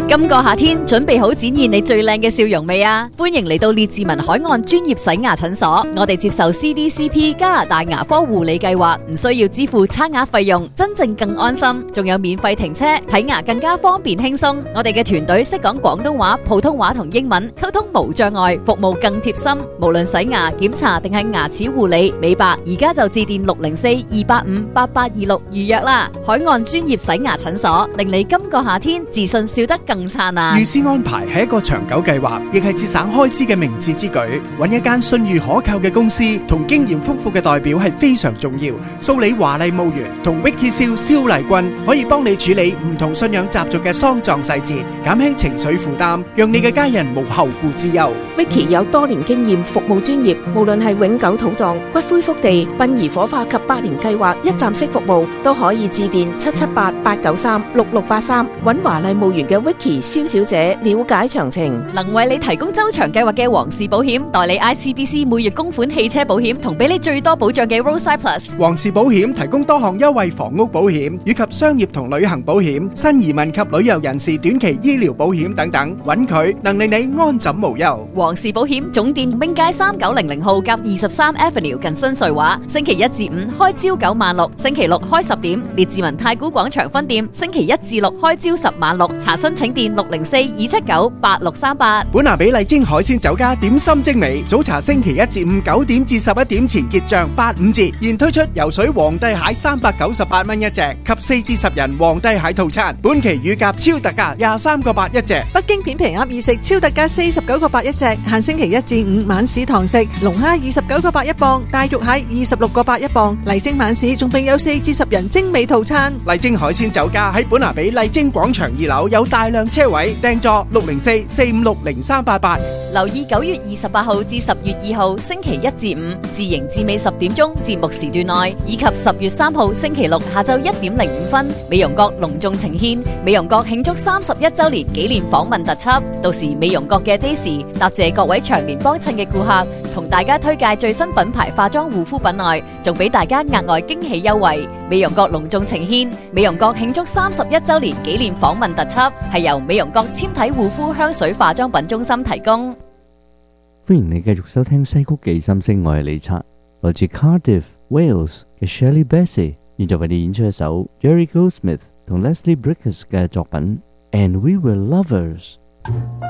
今個夏天準備好展現你最靚嘅笑容未啊？歡迎嚟到列治文海岸專業洗牙診所，我哋接受 CDCP 加拿大牙科護理計劃，唔需要支付刷牙費用，真正更安心，仲有免費停車，睇牙更加方便輕鬆。我哋嘅團隊識講廣東話、普通話同英文，溝通無障礙，服務更貼心。無論洗牙、檢查定係牙齒護理、美白，而家就致電604-285-8826預約啦。海岸專業洗牙診所，令你今個夏天自信笑得更燦爛。 預先安排係一個長久計劃，亦係節省開支嘅明智之舉。揾一間信譽可靠嘅公司同經驗豐富嘅代表係非常重要。蘇里華麗墓園同 Vicky 蕭麗君可以幫你處理唔同信仰習俗嘅喪葬細節，減輕情緒負擔，讓你嘅家人無後顧之憂。 Vicky 有多年經驗，服務專業，無論係永久土葬、骨灰福地、殯儀火化及百年計劃一站式服務，都可以致電778-893-6683揾華麗墓園嘅 Vicky 蕭小姐了解詳情。 能為你提供周長計劃嘅皇氏保險，代理 ICBC 每月供款汽車保險，同俾你最多保障嘅 Roadside Plus。 皇氏保險提供多項優惠房屋保險以及商業同旅行保險、新移民及旅遊人士短期醫療保險等等，揾佢能令你安枕無憂。 皇氏保險總店永街3900號夾23 Avenue 近新瑞華，星期一至五開朝9晚6，星期六開10點。列治文太古廣場分店星期一至六開朝10晚6，查詢請電604-279-8638。 本拿比麗晶海鮮酒家點心精美，早茶星期一至五9點至11點前結賬85折，現推出游水皇帝蟹398蚊一隻及4至10人皇帝蟹套餐，本期乳鴿超特價23個8一隻。 北京片皮鴨意食超特價49個8一隻，限星期一至五晚市堂食，龍蝦29個8一磅，大肉蟹26個8一磅。麗晶晚市仲並有4至10人精美套餐。 麗晶海鮮酒家喺本拿比麗晶廣場2樓有大量車位，訂座604-456-0388。 留意9月28號至10月2號星期一至五自營至尾10點鐘節目時段內，以及10月3號星期六下晝1點05分，美容閣隆重呈獻美容閣慶祝31週年紀念訪問特輯。到時美容閣嘅 Daisy 答謝各位長年幫襯嘅顧客，同大家推介最新品牌化妝護膚品外，仲俾大家額外驚喜優惠。美容閣隆重呈獻美容閣慶祝31週年紀念訪問特輯，係由美容閣纖體護膚香水化妝品中心提供。 歡迎你繼續收聽西曲記心聲，我係李察，來自 Cardiff Wales 嘅 Shirley Bassey， 現在為你演出一首 Jerry Goldsmith 同 Leslie Bricusse 嘅作品 And We Were Lovers。